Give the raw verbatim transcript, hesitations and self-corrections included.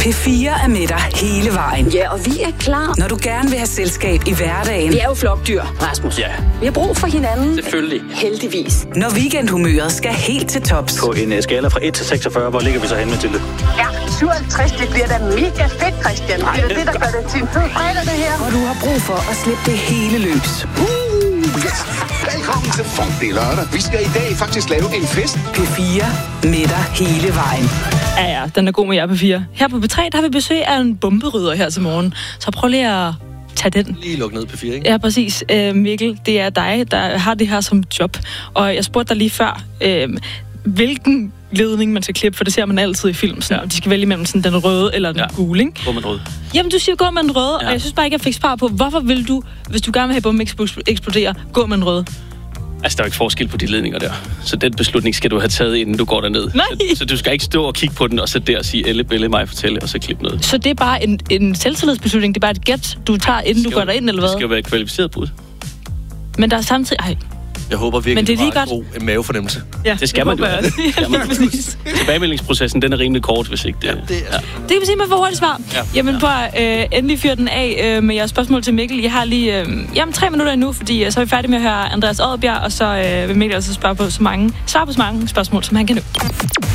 P fire er med dig hele vejen. Ja, og vi er klar. Når du gerne vil have selskab i hverdagen. Vi er jo flokdyr, Rasmus. Ja. Vi har brug for hinanden. Selvfølgelig. Heldigvis. Når weekendhumøret skal helt til tops. På en skala fra et til seksogfyrre, hvor ligger vi så henne, Mathilde? Ja, syvoghalvtreds, det bliver da mega fedt, Christian. Nej, det er det- det, der gør det til en fed fredag, det her. Og du har brug for at slippe det hele løs. Yes. Velkommen til Funk, det er lørdag. Vi skal i dag faktisk lave en fest. P fire med dig hele vejen. Ja, ja, den er god med jer på fire. Her på P tre, der har vi besøg af en bomberydder her til morgen. Så prøv lige at tage den. Lige lukket ned på fire, ikke? Ja, præcis. Øh, Mikkel, det er dig, der har det her som job. Og jeg spurgte dig lige før, øh, hvilken ledning man skal klippe, for det ser man altid i film. Sådan, Ja. de skal vælge mellem sådan, den røde eller den Ja. gule, ikke? Hvor man rød. Jamen, du siger gå med den røde, Ja. og jeg synes bare ikke, jeg fik svar på, hvorfor vil du, hvis du gerne vil have bomben eksplodere, gå med den røde? Altså, der er jo ikke forskel på de ledninger der. Så den beslutning skal du have taget, inden du går derned. Nej. Så, så du skal ikke stå og kigge på den, og så der og sige, Elle, Belle, mig fortælle, og så klippe noget. Så det er bare en, en selvtillidsbeslutning, det er bare et gæt, du tager, inden du går derind, eller Det hvad? skal jo være et kvalificeret bud. Men der er samtidig... Ej, Jeg håber virkelig, Men det er lige du har en godt. god en mavefornemmelse. ja, Det skal man jo. håber jeg også. Det skal man Ja, jo. præcis. Tilbagemeldingsprocessen, den er rimelig kort, hvis ikke det... Det er... Det kan vi sige, man får hurtigt svar. Ja. Jamen, prøv at øh, endelig fyre den af øh, med jeres spørgsmål til Mikkel. Jeg har lige øh, jamen, tre minutter endnu, fordi øh, så er vi færdige med at høre Andreas Oddbjerg, og så øh, vil Mikkel altså spørge på så mange, svare på så mange spørgsmål, som han kan nå.